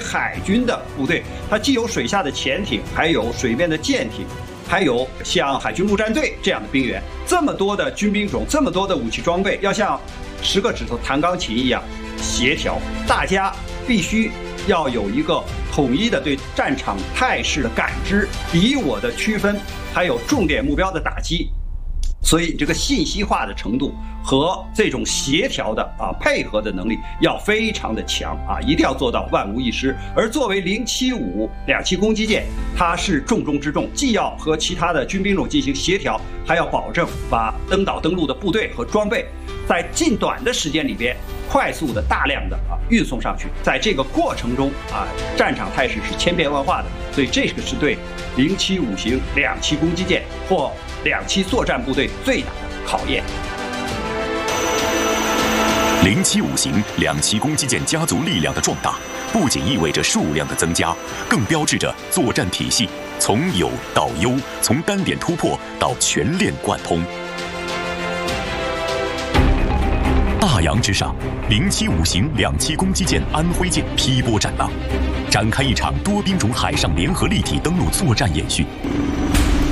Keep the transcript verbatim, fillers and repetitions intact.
海军的部队，它既有水下的潜艇，还有水面的舰艇，还有像海军陆战队这样的兵员。这么多的军兵种，这么多的武器装备，要像十个指头弹钢琴一样协调，大家必须要有一个统一的对战场态势的感知，敌我的区分，还有重点目标的打击。所以这个信息化的程度和这种协调的啊配合的能力要非常的强啊，一定要做到万无一失。而作为零七五两栖攻击舰，它是重中之重，既要和其他的军兵种进行协调，还要保证把登岛登陆的部队和装备在近短的时间里边快速的大量的啊运送上去。在这个过程中啊，战场态势是千变万化的，所以这个是对零七五型两栖攻击舰或两栖作战部队最大的考验。 零七五型两栖攻击舰家族力量的壮大，不仅意味着数量的增加，更标志着作战体系从有到优，从单点突破到全链贯通。大洋之上，零七五型两栖攻击舰安徽舰劈波斩浪，展开一场多兵种海上联合立体登陆作战演训。